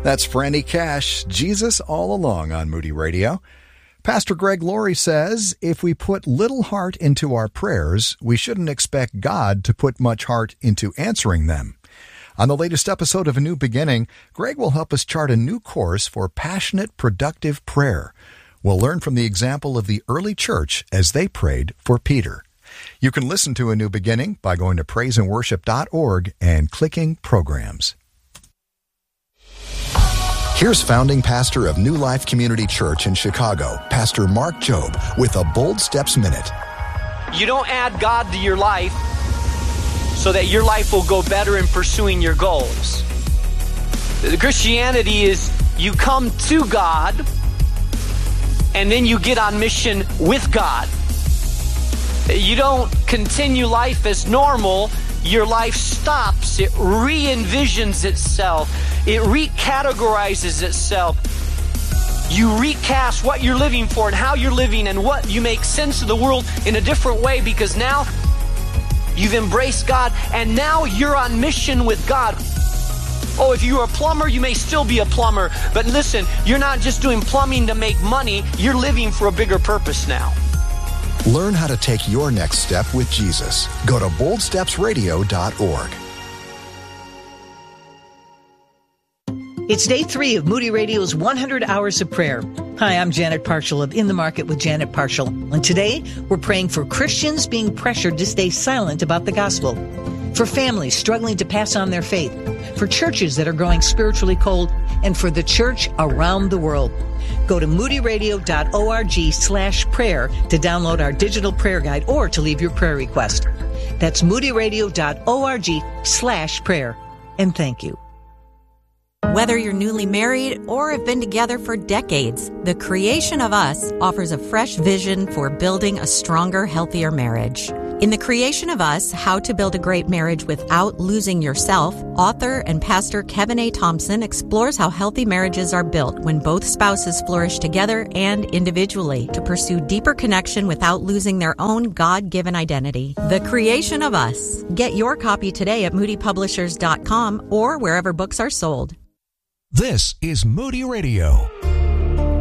That's Franny Cash, Jesus All Along on Moody Radio. Pastor Greg Laurie says, if we put little heart into our prayers, we shouldn't expect God to put much heart into answering them. On the latest episode of A New Beginning, Greg will help us chart a new course for passionate, productive prayer. We'll learn from the example of the early church as they prayed for Peter. You can listen to A New Beginning by going to praiseandworship.org and clicking Programs. Here's founding pastor of New Life Community Church in Chicago, Pastor Mark Jobe, with a Bold Steps Minute. You don't add God to your life so that your life will go better in pursuing your goals. Christianity is you come to God and then you get on mission with God. You don't continue life as normal. Your life stops. It re-envisions itself. It recategorizes itself. You recast what you're living for and how you're living and what you make sense of the world in a different way, because now you've embraced God and now you're on mission with God. Oh, if you're a plumber, you may still be a plumber. But listen, you're not just doing plumbing to make money. You're living for a bigger purpose now. Learn how to take your next step with Jesus. Go to boldstepsradio.org. It's day 3 of Moody Radio's 100 Hours of Prayer. Hi, I'm Janet Parshall of In the Market with Janet Parshall. And today, we're praying for Christians being pressured to stay silent about the gospel, for families struggling to pass on their faith, for churches that are growing spiritually cold, and for the church around the world. Go to moodyradio.org/prayer to download our digital prayer guide or to leave your prayer request. That's moodyradio.org/prayer. And thank you. Whether you're newly married or have been together for decades, The Creation of Us offers a fresh vision for building a stronger, healthier marriage. In The Creation of Us, How to Build a Great Marriage Without Losing Yourself, author and pastor Kevin A. Thompson explores how healthy marriages are built when both spouses flourish together and individually to pursue deeper connection without losing their own God-given identity. The Creation of Us. Get your copy today at moodypublishers.com or wherever books are sold. This is Moody Radio.